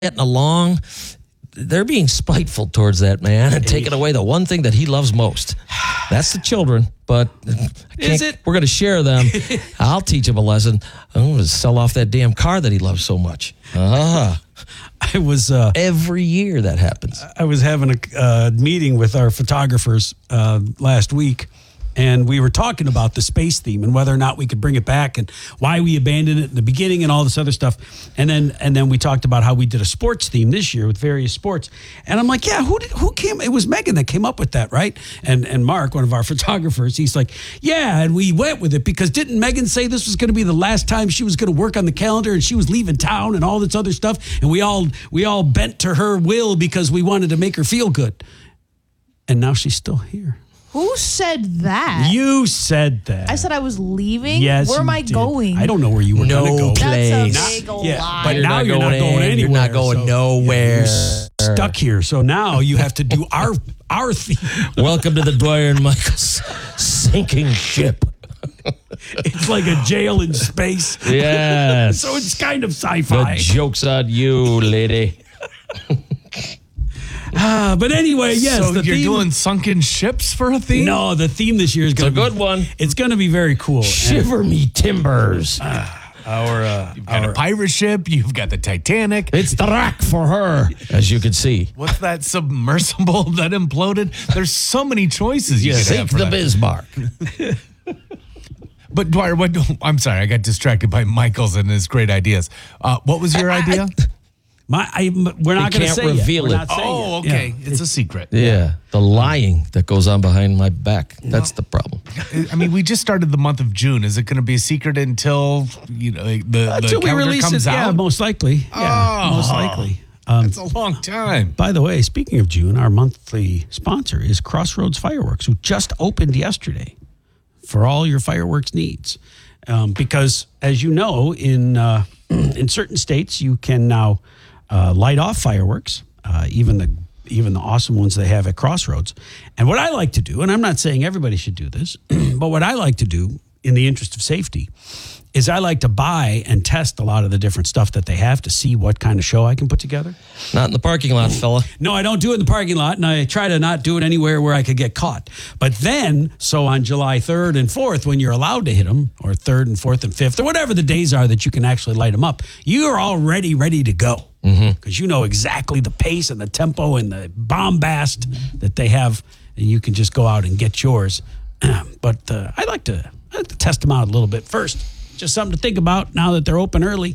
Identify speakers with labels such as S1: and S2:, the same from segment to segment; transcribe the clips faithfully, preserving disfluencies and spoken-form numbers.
S1: getting along. They're being spiteful towards that man and taking away the one thing that he loves most. That's the children, but
S2: is it?
S1: We're going to share them. I'll teach him a lesson. I'm going to sell off that damn car that he loves so much. Ah.
S2: I was uh,
S1: every year that happens.
S2: I was having a uh, meeting with our photographers uh, last week, and we were talking about the space theme and whether or not we could bring it back and why we abandoned it in the beginning and all this other stuff. And then and then we talked about how we did a sports theme this year with various sports. And I'm like, yeah, who did who came? It was Megan that came up with that, right? And and Mark, one of our photographers, he's like, yeah, and we went with it because didn't Megan say this was going to be the last time she was going to work on the calendar and she was leaving town and all this other stuff? And we all we all bent to her will because we wanted to make her feel good. And now she's still here.
S3: Who said that?
S2: You said that.
S3: I said I was leaving?
S2: Yes,
S3: Where am
S2: you
S3: I
S2: did.
S3: going?
S2: I don't know where you were
S1: No
S2: going to go.
S1: place.
S3: That's a big
S2: Not-
S3: old
S2: yeah,
S3: lie.
S2: but
S1: You're
S2: now
S1: not
S2: you're not
S1: going
S2: going
S1: in.
S2: anywhere.
S1: You're not going
S2: so
S1: nowhere.
S2: You're stuck here. So now you have to do our our theme.
S1: Welcome to the Dwyer and Michaels sinking ship.
S2: It's like a jail in space.
S1: Yes.
S2: So it's kind of
S1: The
S2: sci-fi.
S1: joke's on you, lady.
S2: Uh, but anyway, yes.
S4: so
S2: the
S4: you're
S2: theme,
S4: doing sunken ships for a theme?
S2: No, the theme this year is
S1: It's
S2: going
S1: a
S2: to be
S1: good one.
S2: It's going to be very cool.
S1: Shiver me timbers.
S2: Our uh,
S4: You've got
S2: our,
S4: a pirate ship. You've got the Titanic.
S1: It's the rack for her, as you can see.
S4: What's that submersible that imploded? There's so many choices you could have
S1: Sink
S4: for
S1: the
S4: that.
S1: Bismarck.
S4: But Dwyer, what? I'm sorry, I got distracted by Michaels and his great ideas. Uh, what was your idea?
S2: my, I, we're not going to
S1: can't
S2: say
S1: reveal
S2: yet. We're
S1: it.
S2: not saying
S4: Oh,
S2: yet.
S4: okay.
S2: Yeah.
S4: It's a secret.
S1: Yeah, the lying that goes on behind my back. That's the problem.
S4: I mean, we just started the month of June. Is it going to be a secret until you know the, the
S2: Until we
S4: calendar
S2: release
S4: comes
S2: it,
S4: out?
S2: yeah, most likely. Yeah,
S4: Oh.
S2: most likely. Um,
S4: It's a long time.
S2: By the way, speaking of June, our monthly sponsor is Crossroads Fireworks, who just opened yesterday for all your fireworks needs. Um, because, as you know, in uh, in certain states, you can now uh, light off fireworks, uh, even the even the awesome ones they have at Crossroads. And what I like to do, and I'm not saying everybody should do this, but what I like to do in the interest of safety is I like to buy and test a lot of the different stuff that they have to see what kind of show I can put together.
S1: Not in the parking lot, fella.
S2: No, I don't do it in the parking lot, and I try to not do it anywhere where I could get caught. But then, so on July third and fourth, when you're allowed to hit them, or third and fourth and fifth, or whatever the days are that you can actually light them up, you are already ready to go. Because you know exactly the pace and the tempo and the bombast that they have, and you can just go out and get yours. But uh, I like to I like to test them out a little bit first. Just something to think about now that they're open early.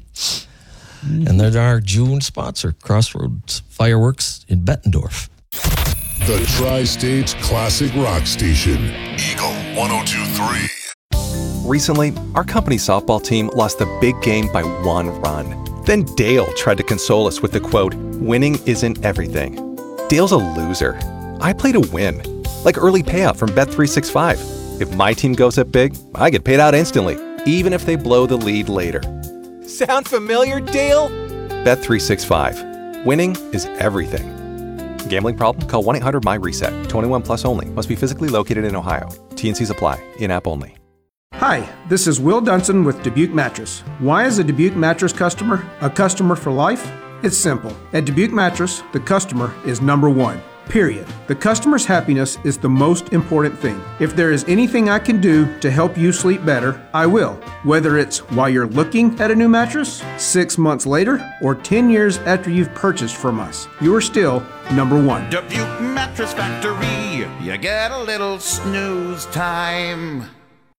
S1: And they're our June sponsor, Crossroads Fireworks in Bettendorf.
S5: The Tri-State Classic Rock Station. Eagle one oh two point three.
S6: Recently, our company softball team lost the big game by one run. Then Dale tried to console us with the quote, "Winning isn't everything." Dale's a loser. I play to win. Like early payout from Bet three sixty-five. If my team goes up big, I get paid out instantly, even if they blow the lead later. Sound familiar, Dale? Bet three sixty-five. Winning is everything. Gambling problem? Call one eight hundred M Y reset. twenty-one plus only. Must be physically located in Ohio. T and Cs apply. In-app only.
S7: Hi, this is Will Dunson with Dubuque Mattress. Why is a Dubuque Mattress customer a customer for life? It's simple. At Dubuque Mattress, the customer is number one. Period. The customer's happiness is the most important thing. If there is anything I can do to help you sleep better, I will. Whether it's while you're looking at a new mattress, six months later, or ten years after you've purchased from us, you are still number one.
S8: Dubuque Mattress Factory, you get a little snooze time.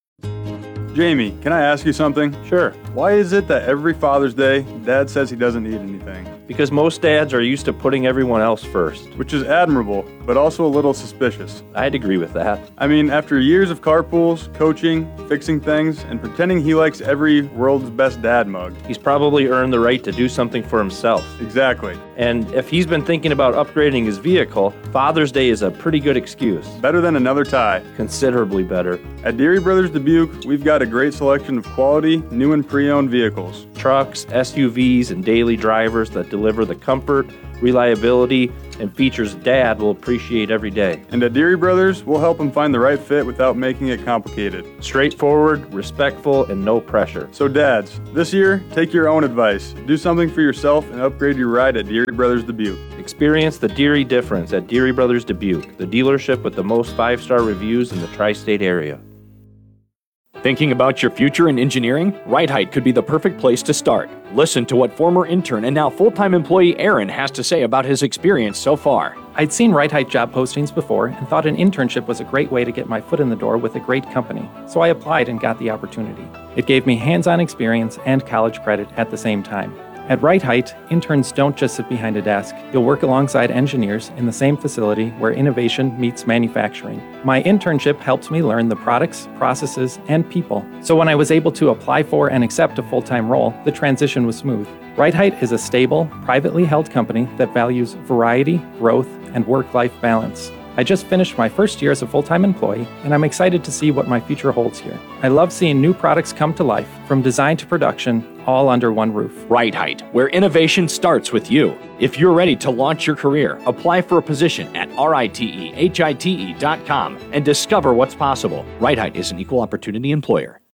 S9: Jamie, can I ask you something?
S10: Sure.
S9: Why is it that every Father's Day, Dad says he doesn't need anything?
S10: Because most dads are used to putting everyone else first.
S9: Which is admirable, but also a little suspicious.
S10: I'd agree with that.
S9: I mean, after years of carpools, coaching, fixing things, and pretending he likes every world's best dad mug.
S10: He's probably earned the right to do something for himself.
S9: Exactly.
S10: And if he's been thinking about upgrading his vehicle, Father's Day is a pretty good excuse.
S9: Better than another tie.
S10: Considerably better.
S9: At Deary Brothers Dubuque, we've got a a great selection of quality, new and pre-owned vehicles.
S10: Trucks, S U Vs, and daily drivers that deliver the comfort, reliability, and features Dad will appreciate every day.
S9: And at Deary Brothers, we'll help him find the right fit without making it complicated.
S10: Straightforward, respectful, and no pressure.
S9: So dads, this year, take your own advice. Do something for yourself and upgrade your ride at Deary Brothers Dubuque.
S10: Experience the Deary difference at Deary Brothers Dubuque, the dealership with the most five-star reviews in the tri-state area.
S11: Thinking about your future in engineering? Right Height could be the perfect place to start. Listen to what former intern and now full-time employee Aaron has to say about his experience so far.
S12: I'd seen Right Height job postings before and thought an internship was a great way to get my foot in the door with a great company, so I applied and got the opportunity. It gave me hands-on experience and college credit at the same time. At Right Height, interns don't just sit behind a desk. You'll work alongside engineers in the same facility where innovation meets manufacturing. My internship helped me learn the products, processes, and people. So when I was able to apply for and accept a full-time role, the transition was smooth. Right Height is a stable, privately held company that values variety, growth, and work-life balance. I just finished my first year as a full-time employee, and I'm excited to see what my future holds here. I love seeing new products come to life, from design to production, all under one roof.
S11: Right Height, where innovation starts with you. If you're ready to launch your career, apply for a position at R I T E H I T E dot com and discover what's possible. Right Height is an equal opportunity employer.